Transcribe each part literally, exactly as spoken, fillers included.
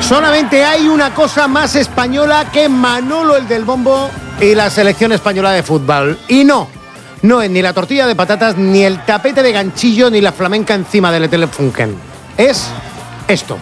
Solamente hay una cosa más española que Manolo el del bombo y la selección española de fútbol. Y no, no es ni la tortilla de patatas, ni el tapete de ganchillo, ni la flamenca encima del Telefunken. Es esto.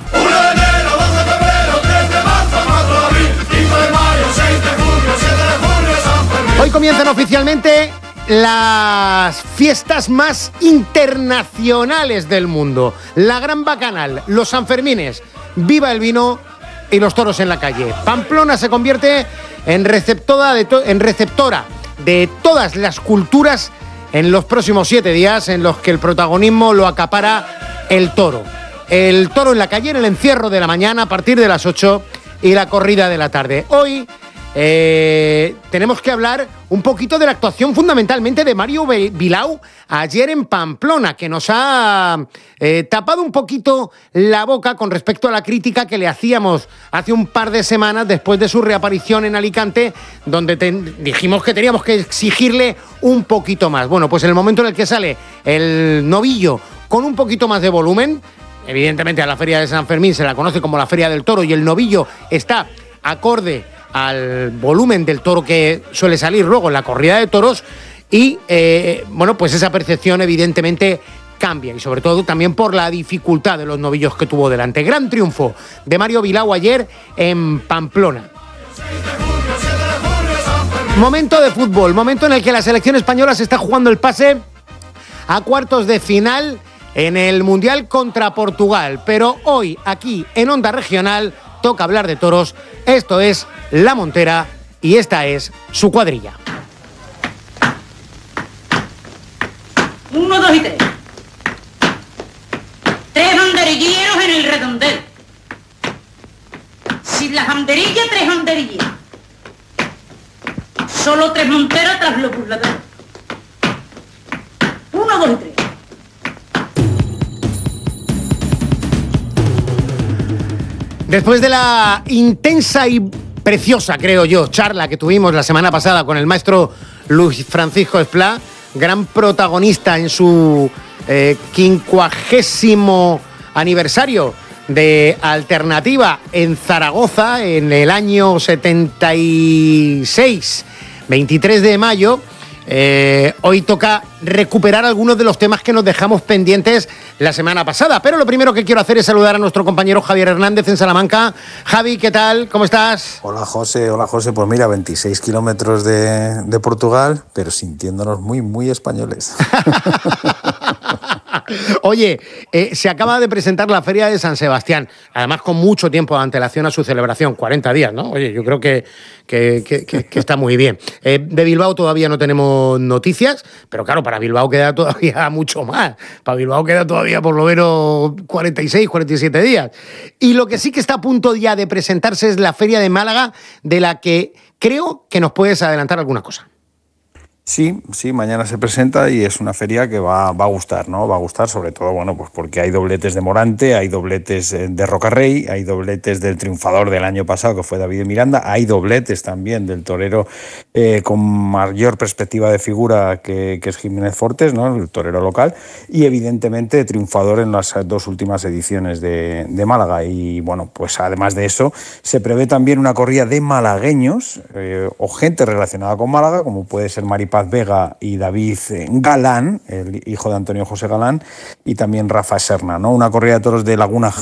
Hoy comienzan oficialmente las fiestas más internacionales del mundo. La Gran Bacanal, los Sanfermines, viva el vino y los toros en la calle. Pamplona se convierte en receptora de, to- en receptora de todas las culturas en los próximos siete días en los que el protagonismo lo acapara el toro. El toro en la calle, en el encierro de la mañana a partir de las ocho y la corrida de la tarde. Hoy Eh, tenemos que hablar un poquito de la actuación fundamentalmente de Mario Bilbao ayer en Pamplona, que nos ha eh, tapado un poquito la boca con respecto a la crítica que le hacíamos hace un par de semanas después de su reaparición en Alicante, donde te, dijimos que teníamos que exigirle un poquito más. Bueno, pues en el momento en el que sale el novillo con un poquito más de volumen, evidentemente a la Feria de San Fermín se la conoce como la Feria del Toro y el novillo está acorde al volumen del toro que suele salir luego en la corrida de toros y, eh, bueno, pues esa percepción evidentemente cambia y sobre todo también por la dificultad de los novillos que tuvo delante. Gran triunfo de Mario Bilbao ayer en Pamplona. Momento de fútbol, momento en el que la selección española se está jugando el pase a cuartos de final en el Mundial contra Portugal, pero hoy aquí en Onda Regional toca hablar de toros. Esto es La Montera y esta es su cuadrilla. Uno, dos y tres. Tres banderilleros en el redondel. Sin las banderillas, tres banderillas. Solo tres monteras tras los burladores. Uno, dos y tres. Después de la intensa y preciosa, creo yo, charla que tuvimos la semana pasada con el maestro Luis Francisco Esplá, gran protagonista en su eh, quincuagésimo aniversario de Alternativa en Zaragoza en el año setenta y seis, veintitrés de mayo, Eh, hoy toca recuperar algunos de los temas que nos dejamos pendientes la semana pasada, pero lo primero que quiero hacer es saludar a nuestro compañero Javier Hernández en Salamanca. Javi, ¿qué tal? ¿Cómo estás? Hola José, hola José, pues mira, veintiséis kilómetros de, de Portugal, pero sintiéndonos muy, muy españoles. Oye, eh, se acaba de presentar la Feria de San Sebastián, además con mucho tiempo de antelación a su celebración, cuarenta días, ¿no? Oye, yo creo que, que, que, que, que está muy bien. Eh, de Bilbao todavía no tenemos noticias, pero claro, para Bilbao queda todavía mucho más. Para Bilbao queda todavía por lo menos cuarenta y seis, cuarenta y siete días. Y lo que sí que está a punto ya de presentarse es la Feria de Málaga, de la que creo que nos puedes adelantar alguna cosa. Sí, sí, mañana se presenta y es una feria que va, va a gustar, ¿no? Va a gustar sobre todo, bueno, pues porque hay dobletes de Morante, hay dobletes de Rocarrey, hay dobletes del triunfador del año pasado, que fue David Miranda, hay dobletes también del torero eh, con mayor perspectiva de figura que, que es Jiménez Fortes, ¿no? El torero local, y evidentemente triunfador en las dos últimas ediciones de, de Málaga. Y bueno, pues además de eso, se prevé también una corrida de malagueños eh, o gente relacionada con Málaga, como puede ser Mari Paz Vega y David Galán, el hijo de Antonio José Galán, y también Rafa Serna, ¿no? Una corrida de toros de Laguna